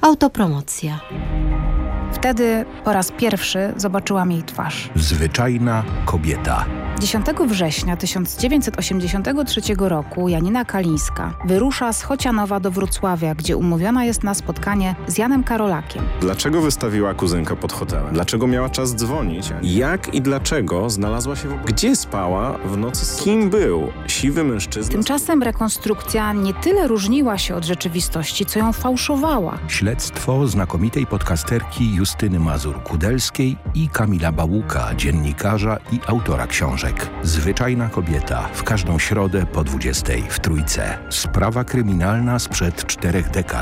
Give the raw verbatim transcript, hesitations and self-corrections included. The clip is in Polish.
Autopromocja. Wtedy po raz pierwszy zobaczyłam jej twarz. Zwyczajna kobieta. dziesiątego września tysiąc dziewięćset osiemdziesiątego trzeciego roku Janina Kalińska wyrusza z Chocianowa do Wrocławia, gdzie umówiona jest na spotkanie z Janem Karolakiem. Dlaczego wystawiła kuzynkę pod hotelem? Dlaczego miała czas dzwonić? Jak i dlaczego znalazła się w... Gdzie spała w nocy? Z kim był siwy mężczyzna? Tymczasem rekonstrukcja nie tyle różniła się od rzeczywistości, co ją fałszowała. Śledztwo znakomitej podcasterki Justyny Mazur-Kudelskiej i Kamila Bałuka, dziennikarza i autora książek. Zwyczajna kobieta. W każdą środę po dwudziestej w Trójce. Sprawa kryminalna sprzed czterech dekad.